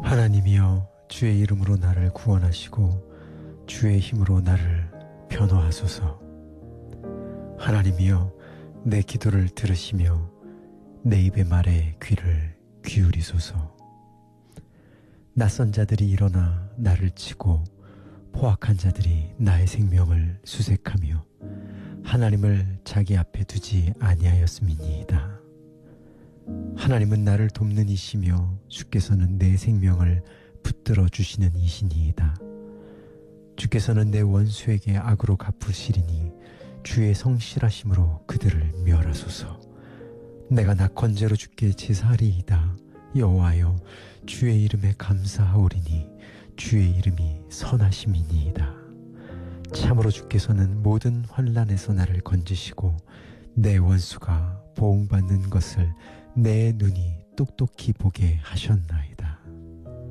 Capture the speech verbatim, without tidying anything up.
하나님이여, 주의 이름으로 나를 구원하시고 주의 힘으로 나를 변호하소서. 하나님이여, 내 기도를 들으시며 내 입의 말에 귀를 기울이소서. 낯선 자들이 일어나 나를 치고 포악한 자들이 나의 생명을 수색하며 하나님을 자기 앞에 두지 아니하였음이니이다. 하나님은 나를 돕는 이시며 주께서는 내 생명을 붙들어 주시는 이시니이다. 주께서는 내 원수에게 악으로 갚으시리니 주의 성실하심으로 그들을 멸하소서. 내가 낙헌제로 주께 제사하리이다. 여호와여, 주의 이름에 감사하오리니 주의 이름이 선하심이니이다. 참으로 주께서는 모든 환난에서 나를 건지시고 내 원수가 보응받는 것을 내 눈이 똑똑히 보게 하셨나이다.